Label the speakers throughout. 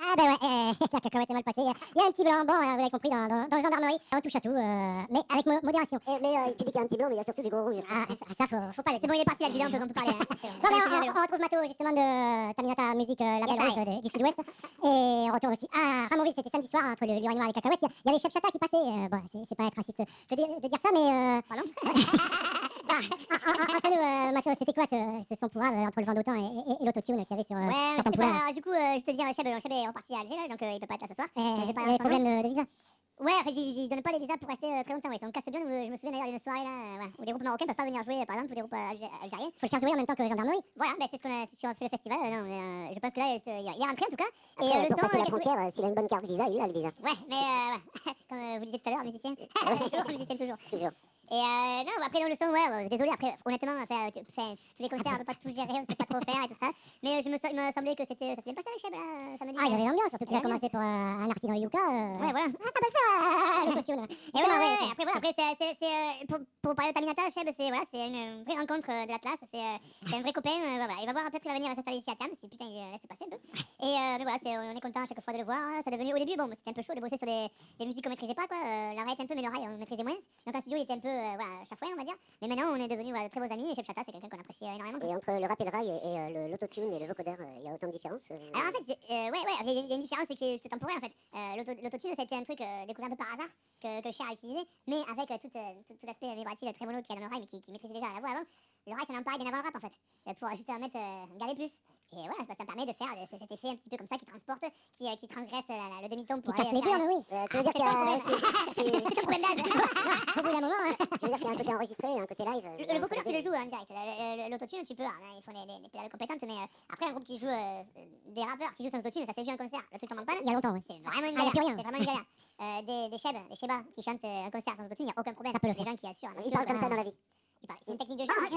Speaker 1: Ah bah ouais, la cacahuète est mal passée. Il y a un petit blanc, bon, vous l'avez compris, dans gendarmerie, on touche à tout, mais avec modération.
Speaker 2: Mais tu dis qu'il y a un petit blanc, mais il y a surtout du gros rouge.
Speaker 1: Ah, ça faut pas laisser. C'est bon, il est parti l'adjudant, on peut parler. Hein. Non, mais on retrouve Mato, justement, de Taminata Musique, la belle rose du sud-ouest. Et on retourne aussi à Ramonville, c'était samedi soir, entre l'urinoir et les cacahuètes. Il y avait Chef Chata qui passait. Bon, c'est pas être raciste de dire ça, mais. Pardon. Entre nous, Mato, c'était quoi ce son pourrave entre le vent d'autant et l'autotune qu'il y avait sur ton poulain?
Speaker 3: Alors, du coup, je te dis, Cheb est reparti à Alger, là, donc il peut pas être là ce soir.
Speaker 1: J'ai pas de problème de visa.
Speaker 3: Ouais, en fait, ils donnent pas les visas pour rester très longtemps. Ouais. On casse bien. Je me souviens d'ailleurs d'une soirée là, où des groupes marocains peuvent pas venir jouer, par exemple, ou des groupes algériens.
Speaker 1: Faut le faire jouer en même temps que gendarmerie.
Speaker 3: Voilà, c'est ce qu'on fait le festival. Non, mais, je pense que là, il y a rentré en tout cas.
Speaker 2: Après, pour passer la frontière, s'il a une bonne carte visa, il a le visa.
Speaker 3: Ouais, mais comme vous disiez tout à l'heure, musicien. Toujours. Et non, après dans le son, ouais, désolé, après, honnêtement, tous les concerts, on peut pas tout gérer, on sait pas trop faire et tout ça. Mais il me semblait que ça s'est bien passé avec Cheb, là, samedi.
Speaker 1: Ah, il y avait l'ambiance, surtout qu'il a commencé pour un artiste dans le Yuka.
Speaker 3: Ouais, voilà.
Speaker 1: Ah, ça peut le faire, l'autotune.
Speaker 3: Et ouais, après, c'est pour parler de Taminata, Cheb, c'est une vraie rencontre de la classe, c'est un vrai copain, voilà. Il va voir peut-être qu'il va venir s'installer ici à Cannes, si putain il laisse passer un peu. Et mais voilà, on est content à chaque fois de le voir. Ça devenu, au début, bon, c'était un peu chaud de bosser sur des musiques qu'on maîtrisait pas, quoi. La rate un peu, mais l'oreille, on maîtrisait moins. Donc en studio, il était un peu chafouin, on va dire. Mais maintenant, on est devenus de très beaux amis, et Chef Chata, c'est quelqu'un qu'on apprécie énormément.
Speaker 2: Et entre le rap et le rail et l'autotune et le vocodeur, il y a autant de différences
Speaker 3: Alors en fait, il y a une différence, c'est que c'est temporaire en fait. L'autotune, ça a été un truc découvert un peu par hasard que Cher a utilisé, mais avec tout l'aspect vibratif très mono qu'il y a dans l'oreille, mais qui maîtrisait déjà la voix avant. Le rail, ça n'en paraît bien avant le rap en fait, pour juste mettre galer plus. Et voilà, ça permet de faire cet effet un petit peu comme ça qui transporte, qui transgresse le demi-ton pour
Speaker 1: qui casse les burnes, oui.
Speaker 2: Tu veux dire qu'il y a
Speaker 3: c'est un problème d'âge.
Speaker 1: Au bout d'un moment,
Speaker 2: tu veux dire qu'il y a un côté enregistré et un côté live.
Speaker 3: Le vocodeur, tu le joues en direct. L'autotune, tu peux, il faut les pédales compétentes, mais après, un groupe qui joue des rappeurs qui jouent sans autotune, ça s'est vu en concert. Le truc tombe en panne.
Speaker 1: il y a longtemps, oui.
Speaker 3: C'est vraiment une galère. C'est vraiment une galère. Des Sheba qui chantent un concert sans autotune, il n'y a aucun problème. Ça peut le faire. Des gens qui assurent.
Speaker 2: Ils parlent comme ça dans la vie.
Speaker 3: C'est une technique de jeu.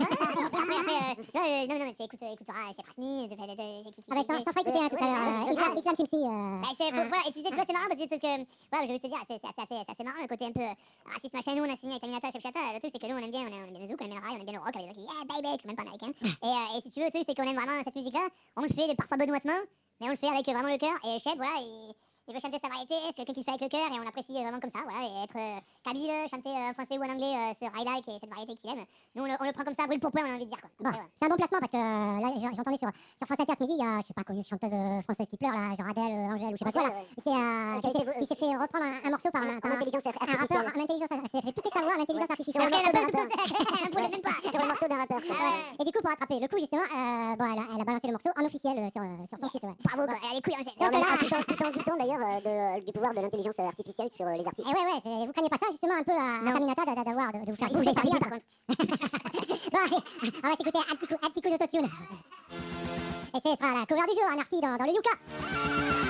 Speaker 3: Après, tu vois, non, mais tu écouteras Chef Rasni.
Speaker 1: Ah bah je t'en ferai écouter tout à l'heure. Islam Chimsi.
Speaker 3: Voilà, et tu sais, tu vois, c'est marrant parce que voilà, je veux te dire, c'est assez marrant le côté un peu raciste machin. Nous, on a signé avec Taminata, Chef Chata. Le truc, c'est que nous, on aime bien le zouk, on aime bien le rail, on aime bien le rock, avec des gens qui yeah, baby, qui sont même pas américains. Et si tu veux, le truc, c'est qu'on aime vraiment cette musique-là. On le fait parfois benoîtement, mais on le fait avec vraiment le cœur. Et Chef, voilà, il veut chanter sa variété, c'est quelqu'un qui le fait avec le cœur et on l'apprécie vraiment comme ça, voilà, et être kabyle, chanter en français ou en anglais ce rail-like et cette variété qu'il aime. Nous on le prend comme ça, brûle pour point, on a envie de dire quoi.
Speaker 1: Bon, c'est un bon placement parce que là j'entendais sur France Inter ce midi, il y a, je sais pas, une chanteuse française qui pleure là, genre Adèle, Angèle ou je sais pas quoi là, qui s'est fait reprendre un morceau par un rappeur, s'est fait piquer sa voix à l'intelligence artificielle.
Speaker 3: Même pas.
Speaker 2: Sur le morceau d'un rappeur.
Speaker 1: Et du coup pour rattraper le coup justement, bon elle a balancé le morceau en officiel sur son site.
Speaker 3: Bravo, elle est couille Angèle.
Speaker 2: Tout en doutant d'ailleurs du pouvoir de l'intelligence artificielle sur les artistes.
Speaker 1: Et ouais, vous craignez pas ça justement un peu à Taminata de vous faire.
Speaker 3: Il faut que j'aille parler par contre.
Speaker 1: Bon allez, on va s'écouter un petit coup d'autotune. Et ce sera la cover du jour, Anarchy dans le Yuka.